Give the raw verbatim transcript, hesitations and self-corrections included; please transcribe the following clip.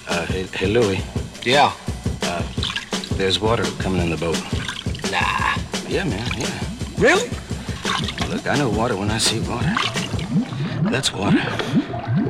Uh, hey, hey, Louie. Yeah. Uh, there's water coming in the boat. Nah. Yeah, man, yeah. Really? Look, I know water when I see water. That's water.